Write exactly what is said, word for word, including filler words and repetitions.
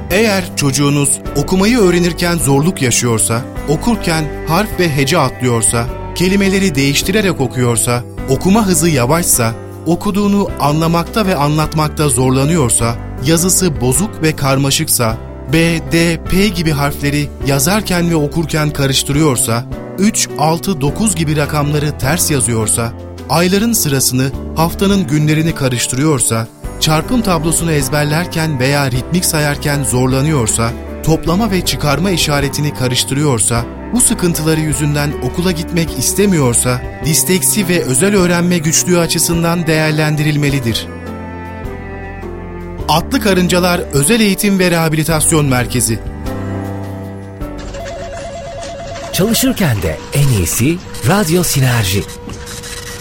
Eğer çocuğunuz okumayı öğrenirken zorluk yaşıyorsa, okurken harf ve hece atlıyorsa, kelimeleri değiştirerek okuyorsa, okuma hızı yavaşsa, okuduğunu anlamakta ve anlatmakta zorlanıyorsa, yazısı bozuk ve karmaşıksa, B, D, P gibi harfleri yazarken ve okurken karıştırıyorsa, üç, altı, dokuz gibi rakamları ters yazıyorsa, ayların sırasını, haftanın günlerini karıştırıyorsa, çarpım tablosunu ezberlerken veya ritmik sayarken zorlanıyorsa, toplama ve çıkarma işaretini karıştırıyorsa, bu sıkıntıları yüzünden okula gitmek istemiyorsa, disleksi ve özel öğrenme güçlüğü açısından değerlendirilmelidir. Atlı Karıncalar Özel Eğitim ve Rehabilitasyon Merkezi. Çalışırken de en iyisi Radyo Sinerji.